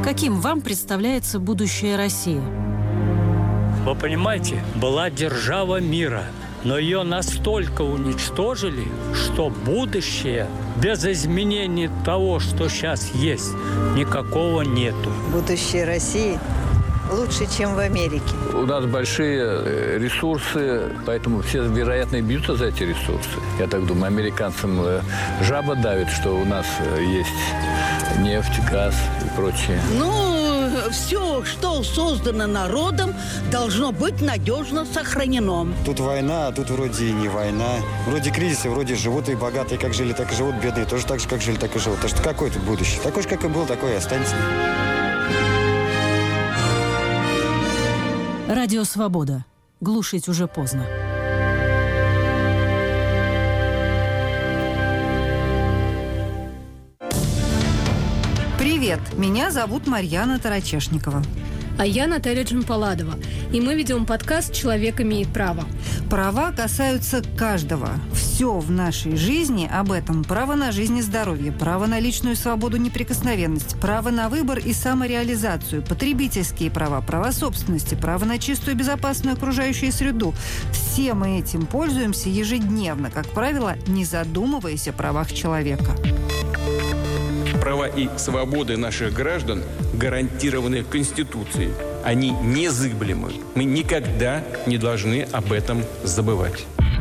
Каким вам представляется будущее России? Вы понимаете, была держава мира, но ее настолько уничтожили, что будущее без изменений того, что сейчас есть, никакого нету. Будущее России лучше, чем в Америке. У нас большие ресурсы, поэтому все, вероятно, и бьются за эти ресурсы. Я так думаю, американцам жаба давит, что у нас есть нефть, газ и прочее. Все, что создано народом, должно быть надежно сохранено. Тут война, а тут вроде и не война. Вроде кризис, и вроде живут и богатые как жили, так и живут, бедные тоже так же, как жили, так и живут. Так что какое тут будущее? Такое же, как и был, такое и останется. Радио «Свобода». Глушить уже поздно. Привет, меня зовут Марьяна Тарачешникова. А я Наталья Джампаладова. И мы ведем подкаст «Человек имеет право». Права касаются каждого. Все в нашей жизни об этом. Право на жизнь и здоровье, право на личную свободу, неприкосновенность, право на выбор и самореализацию, потребительские права, права собственности, право на чистую и безопасную окружающую среду. Все мы этим пользуемся ежедневно, как правило, не задумываясь о правах человека. Права и свободы наших граждан гарантированы Конституцией. Они незыблемы. Мы никогда не должны об этом забывать.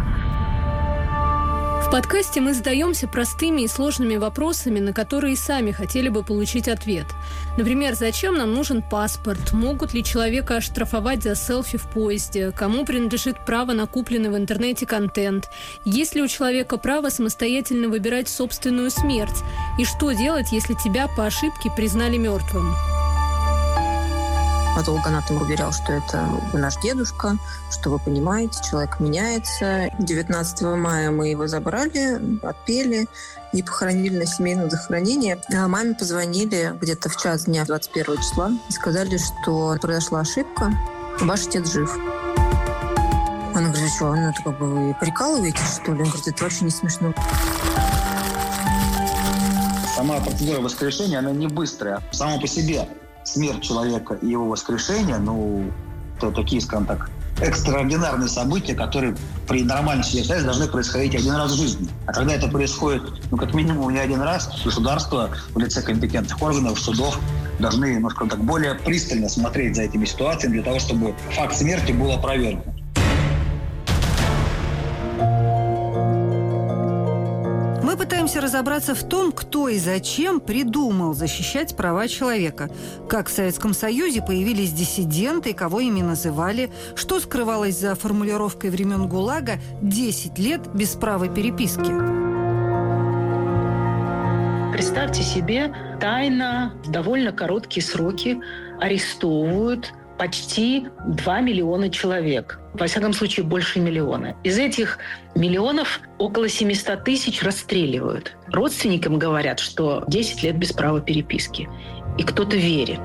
В подкасте мы задаемся простыми и сложными вопросами, на которые сами хотели бы получить ответ. Например, зачем нам нужен паспорт? Могут ли человека оштрафовать за селфи в поезде? Кому принадлежит право на купленный в интернете контент? Есть ли у человека право самостоятельно выбирать собственную смерть? И что делать, если тебя по ошибке признали мертвым? Патологоанатом уверял, что это наш дедушка, что вы понимаете, человек меняется. 19 мая мы его забрали, отпели и похоронили на семейном захоронении. А маме позвонили где-то в час дня 21 числа и сказали, что произошла ошибка, ваш отец жив. Она говорит, что, это как бы вы прикалываетесь, что ли? Он говорит, это вообще не смешно. Сама процедура воскрешения, она не быстрая. Само по себе смерть человека и его воскрешение, это такие, скажем так, экстраординарные события, которые при нормальной ситуации должны происходить один раз в жизни. А когда это происходит, как минимум не один раз, государство в лице компетентных органов, судов должны, скажем так, более пристально смотреть за этими ситуациями для того, чтобы факт смерти был опровергнут. Мы пытаемся разобраться в том, кто и зачем придумал защищать права человека. Как в Советском Союзе появились диссиденты, кого ими называли, что скрывалось за формулировкой времен ГУЛАГа «10 лет без права переписки». Представьте себе, тайно в довольно короткие сроки арестовывают почти 2 миллиона человек. Во всяком случае, больше миллиона. Из этих миллионов около 700 тысяч расстреливают. Родственникам говорят, что 10 лет без права переписки. И кто-то верит.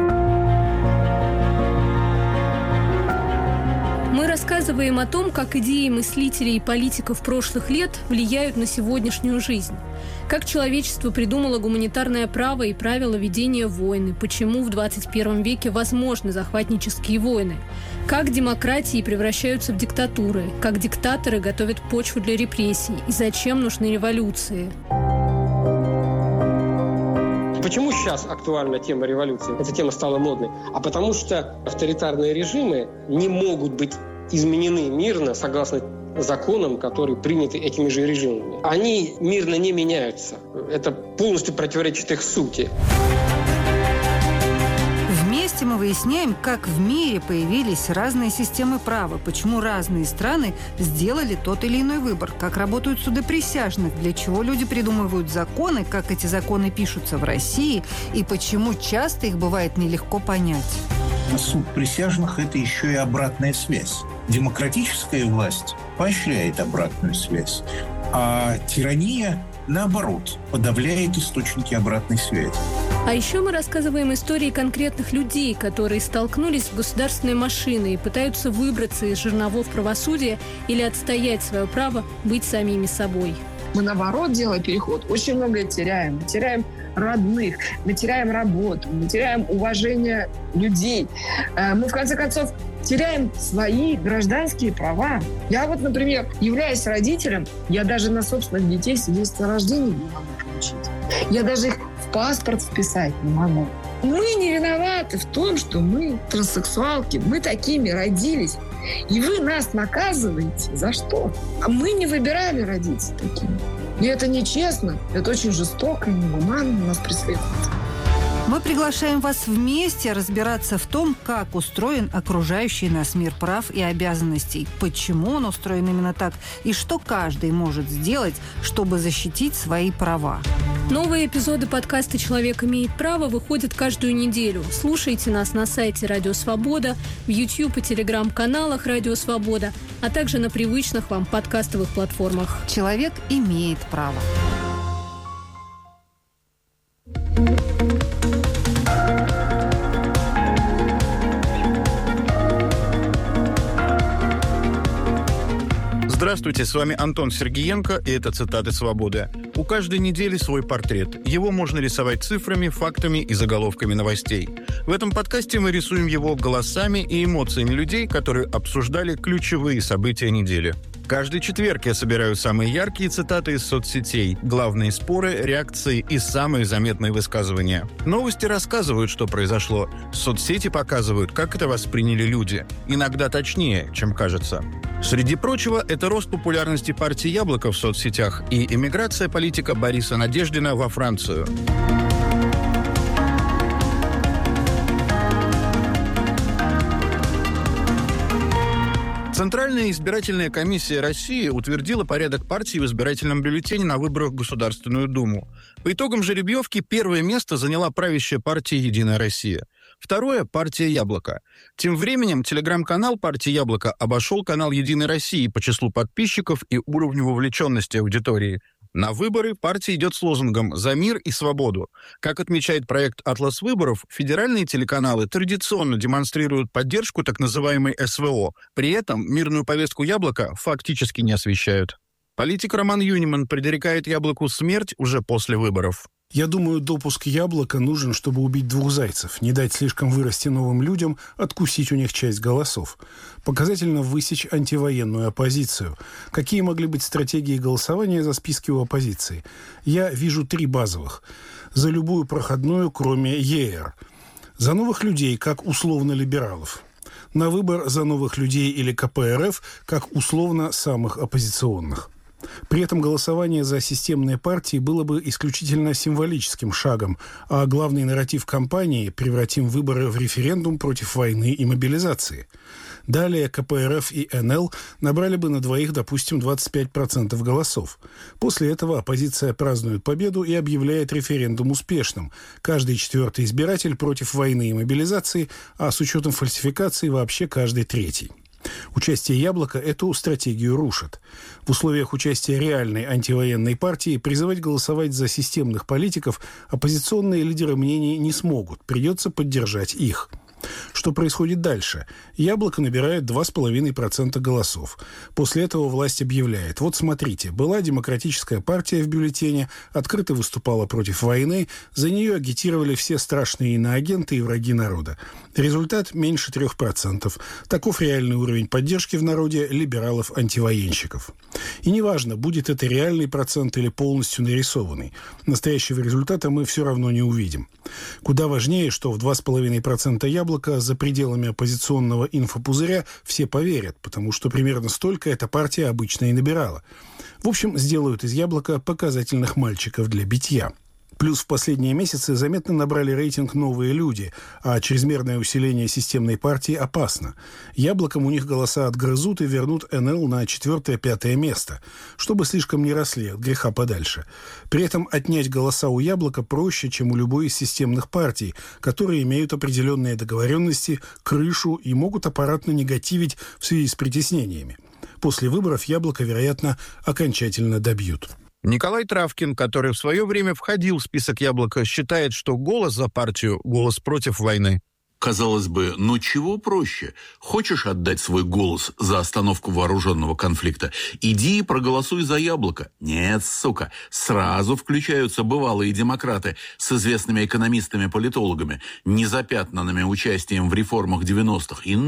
Мы рассказываем о том, как идеи мыслителей и политиков прошлых лет влияют на сегодняшнюю жизнь. Как человечество придумало гуманитарное право и правила ведения войны, почему в 21 веке возможны захватнические войны, как демократии превращаются в диктатуры, как диктаторы готовят почву для репрессий и зачем нужны революции. Почему сейчас актуальна тема революции? Эта тема стала модной. А потому что авторитарные режимы не могут быть изменены мирно согласно законам, которые приняты этими же режимами. Они мирно не меняются. Это полностью противоречит их сути. Вместе мы выясняем, как в мире появились разные системы права, почему разные страны сделали тот или иной выбор, как работают суды присяжных, для чего люди придумывают законы, как эти законы пишутся в России и почему часто их бывает нелегко понять. Суд присяжных – это еще и обратная связь. Демократическая власть поощряет обратную связь, а тирания, наоборот, подавляет источники обратной связи. А еще мы рассказываем истории конкретных людей, которые столкнулись с государственной машиной и пытаются выбраться из жерновов правосудия или отстоять свое право быть самими собой. Мы, наоборот, делая переход, очень многое теряем. Мы теряем родных, мы теряем работу, мы теряем уважение людей. Мы, в конце концов, теряем свои гражданские права. Я вот, например, являясь родителем, я даже на собственных детей свидетельство о рождении не могу получить. Я даже их в паспорт вписать не могу. Мы не виноваты в том, что мы транссексуалки, мы такими родились. И вы нас наказываете. За что? А мы не выбирали родиться такими. И это нечестно, это очень жестоко и негуманно нас преследует. Мы приглашаем вас вместе разбираться в том, как устроен окружающий нас мир прав и обязанностей, почему он устроен именно так и что каждый может сделать, чтобы защитить свои права. Новые эпизоды подкаста «Человек имеет право» выходят каждую неделю. Слушайте нас на сайте «Радио Свобода», в YouTube и Telegram-каналах «Радио Свобода», а также на привычных вам подкастовых платформах. «Человек имеет право». Здравствуйте, с вами Антон Сергиенко, и это «Цитаты свободы». У каждой недели свой портрет. Его можно рисовать цифрами, фактами и заголовками новостей. В этом подкасте мы рисуем его голосами и эмоциями людей, которые обсуждали ключевые события недели. Каждый четверг я собираю самые яркие цитаты из соцсетей, главные споры, реакции и самые заметные высказывания. Новости рассказывают, что произошло. Соцсети показывают, как это восприняли люди. Иногда точнее, чем кажется. Среди прочего, это рост популярности партии «Яблоко» в соцсетях и эмиграция политика Бориса Надеждина во Францию. Центральная избирательная комиссия России утвердила порядок партии в избирательном бюллетене на выборах в Государственную Думу. По итогам жеребьевки первое место заняла правящая партия «Единая Россия». Второе – партия «Яблоко». Тем временем телеграм-канал партии «Яблоко» обошел канал «Единой России» по числу подписчиков и уровню вовлеченности аудитории. На выборы партия идет с лозунгом «За мир и свободу». Как отмечает проект «Атлас выборов», федеральные телеканалы традиционно демонстрируют поддержку так называемой СВО. При этом мирную повестку «Яблоко» фактически не освещают. Политик Роман Юниман предрекает «Яблоку» смерть уже после выборов. Я думаю, допуск «Яблока» нужен, чтобы убить двух зайцев, не дать слишком вырасти новым людям, откусить у них часть голосов. Показательно высечь антивоенную оппозицию. Какие могли быть стратегии голосования за списки у оппозиции? Я вижу 3 базовых. За любую проходную, кроме ЕР. За новых людей, как условно-либералов. На выбор за новых людей или КПРФ, как условно самых оппозиционных. При этом голосование за системные партии было бы исключительно символическим шагом, а главный нарратив кампании «Превратим выборы в референдум против войны и мобилизации». Далее КПРФ и НЛ набрали бы на двоих, допустим, 25% голосов. После этого оппозиция празднует победу и объявляет референдум успешным. Каждый 4-й избиратель против войны и мобилизации, а с учетом фальсификации вообще каждый 3-й. Участие «Яблока» эту стратегию рушит. В условиях участия реальной антивоенной партии призывать голосовать за системных политиков оппозиционные лидеры мнений не смогут. Придется поддержать их. Что происходит дальше? «Яблоко» набирает 2,5% голосов. После этого власть объявляет: вот смотрите, была демократическая партия в бюллетене, открыто выступала против войны, за нее агитировали все страшные иноагенты и враги народа. Результат меньше 3%. Таков реальный уровень поддержки в народе либералов-антивоенщиков. И неважно, будет это реальный процент или полностью нарисованный. Настоящего результата мы все равно не увидим. Куда важнее, что в 2,5% «Яблоко» за пределами оппозиционного инфопузыря все поверят, потому что примерно столько эта партия обычно и набирала. В общем, сделают из «Яблока» показательных мальчиков для битья. Плюс в последние месяцы заметно набрали рейтинг новые люди, а чрезмерное усиление системной партии опасно. «Яблоком» у них голоса отгрызут и вернут НЛ на 4-5 место, чтобы слишком не росли от греха подальше. При этом отнять голоса у «Яблока» проще, чем у любой из системных партий, которые имеют определенные договоренности, крышу и могут аппаратно негативить в связи с притеснениями. После выборов «Яблоко», вероятно, окончательно добьют. Николай Травкин, который в свое время входил в список «Яблоко», считает, что голос за партию – голос против войны. Казалось бы, ну чего проще? Хочешь отдать свой голос за остановку вооруженного конфликта? Иди и проголосуй за Яблоко. Нет, сука, сразу включаются бывалые демократы с известными экономистами-политологами, незапятнанными участием в реформах 90-х. И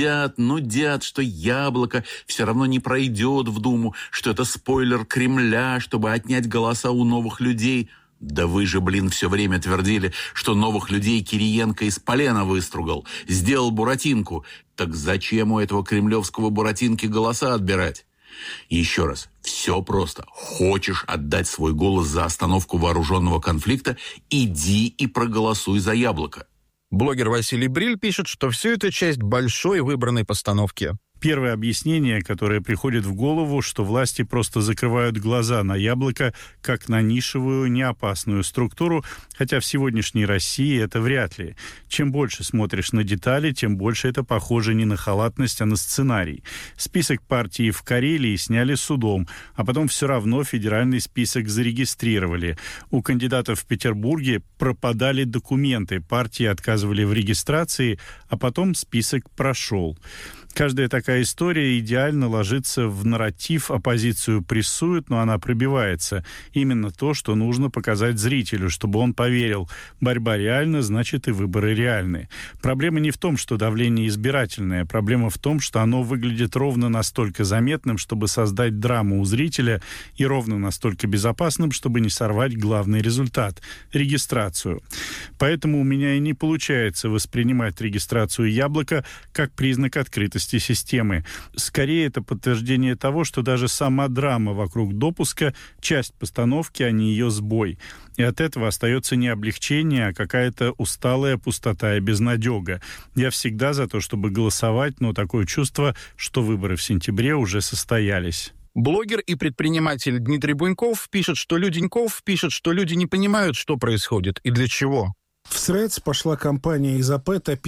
нудят, что Яблоко все равно не пройдет в Думу, что это спойлер Кремля, чтобы отнять голоса у новых людей. Да вы же, все время твердили, что новых людей Кириенко из полена выстругал, сделал Буратинку. Так зачем у этого кремлевского Буратинки голоса отбирать? Еще раз, все просто. Хочешь отдать свой голос за остановку вооруженного конфликта? Иди и проголосуй за Яблоко. Блогер Василий Бриль пишет, что все это часть большой выбранной постановки. Первое объяснение, которое приходит в голову, что власти просто закрывают глаза на Яблоко как на нишевую, неопасную структуру, хотя в сегодняшней России это вряд ли. Чем больше смотришь на детали, тем больше это похоже не на халатность, а на сценарий. Список партий в Карелии сняли судом, а потом все равно федеральный список зарегистрировали. У кандидатов в Петербурге пропадали документы, партии отказывали в регистрации, а потом список прошел. Каждая такая история идеально ложится в нарратив, оппозицию прессуют, но она пробивается. Именно то, что нужно показать зрителю, чтобы он поверил. Борьба реальна, значит и выборы реальны. Проблема не в том, что давление избирательное. Проблема в том, что оно выглядит ровно настолько заметным, чтобы создать драму у зрителя, и ровно настолько безопасным, чтобы не сорвать главный результат – регистрацию. Поэтому у меня и не получается воспринимать регистрацию Яблока как признак открытости системы. Скорее, это подтверждение того, что даже сама драма вокруг допуска – часть постановки, а не ее сбой. И от этого остается не облегчение, а какая-то усталая пустота и безнадега. Я всегда за то, чтобы голосовать, но такое чувство, что выборы в сентябре уже состоялись. Блогер и предприниматель Дмитрий Буйнков пишет, что люди не понимают, что происходит и для чего. В Threads пошла кампания из АП